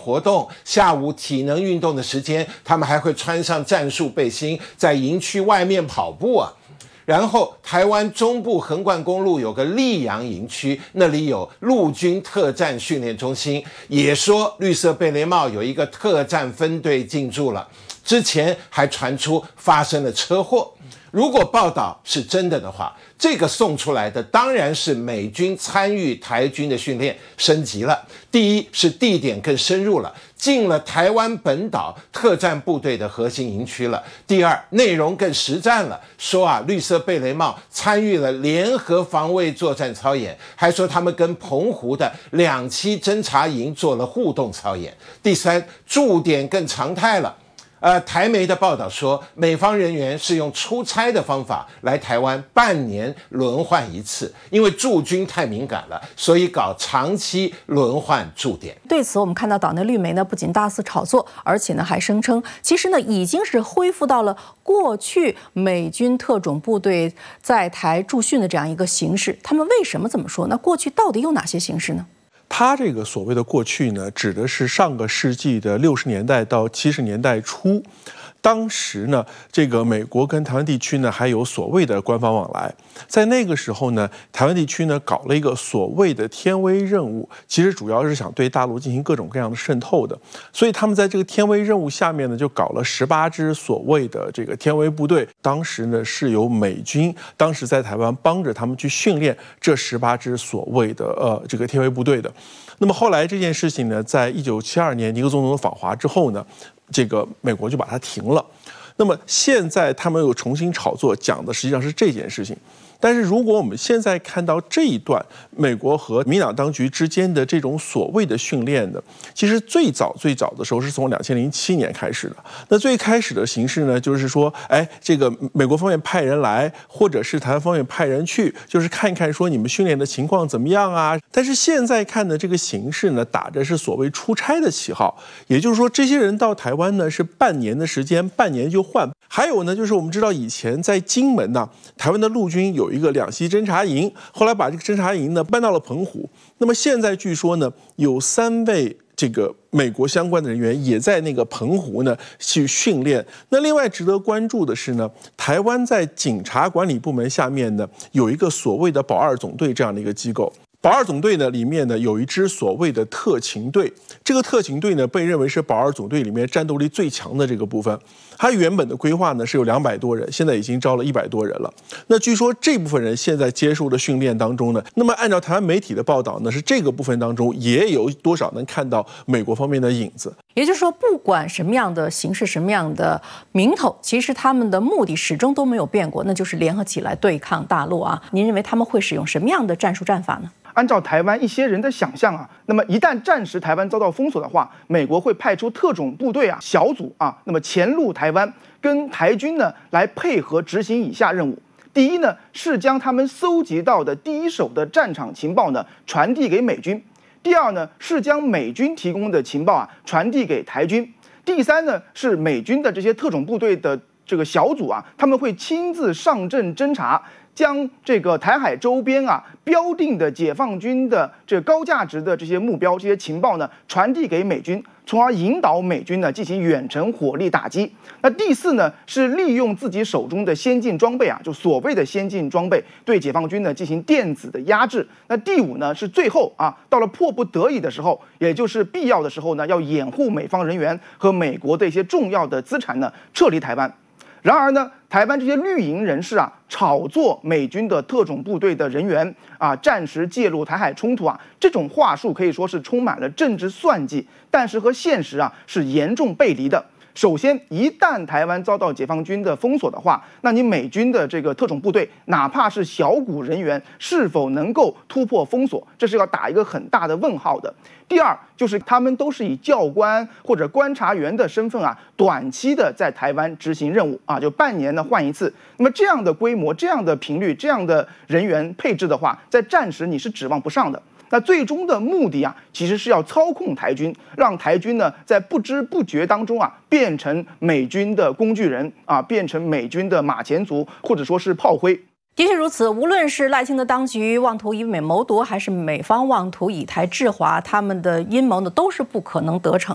活动，下午体能运动的时间，他们还会穿上战术背心，在营区外面跑步啊。然后，台湾中部横贯公路有个溧阳营区，那里有陆军特战训练中心，也说绿色贝雷帽有一个特战分队进驻了。之前还传出发生了车祸。如果报道是真的的话，这个送出来的当然是美军参与台军的训练升级了。第一是地点更深入了，进了台湾本岛特战部队的核心营区了。第二，内容更实战了，说绿色贝雷帽参与了联合防卫作战操演，还说他们跟澎湖的2栖侦察营做了互动操演。第三，驻点更常态了。台媒的报道说，美方人员是用出差的方法来台湾半年轮换一次，因为驻军太敏感了，所以搞长期轮换驻点。 对此，我们看到岛内绿媒呢不仅大肆炒作，而且呢还声称，其实呢已经是恢复到了过去美军特种部队在台驻训的这样一个形式。他们为什么这么说呢？过去到底有哪些形式呢？ 他这个所谓的过去呢，指的是上个世纪的60年代到70年代初。当时呢，这个美国跟台湾地区呢还有所谓的官方往来，在那个时候呢，台湾地区呢搞了一个所谓的天威任务，其实主要是想对大陆进行各种各样的渗透的，所以他们在这个天威任务下面呢，就搞了18支所谓的这个天威部队。当时呢是由美军当时在台湾帮着他们去训练这18支所谓的这个天威部队的。那么后来这件事情呢，在1972年尼克松总统访华之后呢，这个美国就把它停了。那么现在他们又重新炒作，讲的实际上是这件事情。但是如果我们现在看到这一段美国和民党当局之间的这种所谓的训练的，其实最早的时候是从2007年开始的。那最开始的形式呢，就是说，这个美国方面派人来，或者是台湾方面派人去，就是看一看说你们训练的情况怎么样啊。但是现在看的这个形式呢，打着是所谓出差的旗号，也就是说，这些人到台湾呢是半年的时间，半年就换。还有呢，就是我们知道以前在金门呢，台湾的陆军有一个2栖侦察营，后来把这个侦察营呢搬到了澎湖。那么现在据说呢，有3位这个美国相关的人员也在那个澎湖呢去训练。那另外值得关注的是呢，台湾在警察管理部门下面呢有一个所谓的保二总队这样的一个机构。保二总队呢里面呢有一支所谓的特勤队，这个特勤队呢被认为是保二总队里面战斗力最强的这个部分。它原本的规划呢是有200多人，现在已经招了100多人了。那据说这部分人现在接受的训练当中呢，那么按照台湾媒体的报道呢，是这个部分当中也有多少能看到美国方面的影子。 也就是说，不管什么样的形式、什么样的名头，其实他们的目的始终都没有变过，那就是联合起来对抗大陆啊。您认为他们会使用什么样的战术战法呢？ 按照台湾一些人的想象啊，那么一旦暂时台湾遭到封锁的话，美国会派出特种部队小组那么潜入台湾，跟台军呢来配合执行以下任务。第一呢，是将他们搜集到的第一手的战场情报呢传递给美军；第二呢，是将美军提供的情报传递给台军；第三呢，是美军的这些特种部队的这个小组他们会亲自上阵侦察，将这个台海周边标定的解放军的这个高价值的这些目标、这些情报呢传递给美军，从而引导美军呢进行远程火力打击。那第四呢，是利用自己手中的先进装备就所谓的先进装备，对解放军呢进行电子的压制。那第五呢，是最后到了迫不得已的时候，也就是必要的时候呢，要掩护美方人员和美国的一些重要的资产呢撤离台湾。然而呢，台湾这些绿营人士炒作美军的特种部队的人员暂时介入台海冲突这种话术可以说是充满了政治算计，但是和现实是严重背离的。首先，一旦台湾遭到解放军的封锁的话，那你美军的这个特种部队，哪怕是小股人员，是否能够突破封锁，这是要打一个很大的问号的。第二，就是他们都是以教官或者观察员的身份短期的在台湾执行任务就半年呢换一次。那么这样的规模、这样的频率、这样的人员配置的话，在战时你是指望不上的。那最终的目的其实是要操控台军，让台军呢在不知不觉当中变成美军的工具人变成美军的马前卒，或者说是炮灰。 的确如此，无论是赖清德当局妄图以美谋夺，还是美方妄图以台制华，他们的阴谋呢都是不可能得逞。